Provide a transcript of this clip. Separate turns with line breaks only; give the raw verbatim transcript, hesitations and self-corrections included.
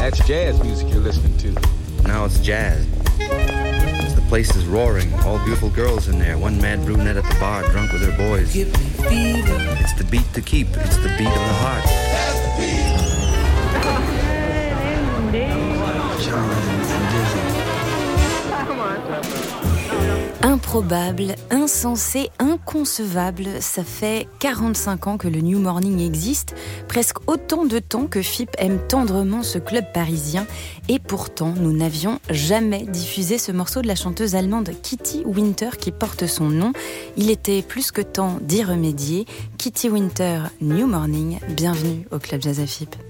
That's jazz music you're listening to.
Now it's jazz. The place is roaring. All beautiful girls in there. One mad brunette at the bar, drunk with her boys.
Give me fever.
It's the beat to keep. It's the beat of the heart.
That's the beat.
Improbable, insensé, inconcevable, ça fait quarante-cinq ans que le New Morning existe, presque autant de temps que F I P aime tendrement ce club parisien, et pourtant nous n'avions jamais diffusé ce morceau de la chanteuse allemande Kitty Winter qui porte son nom. Il était plus que temps d'y remédier. Kitty Winter, New Morning, bienvenue au Club Jazz à F I P.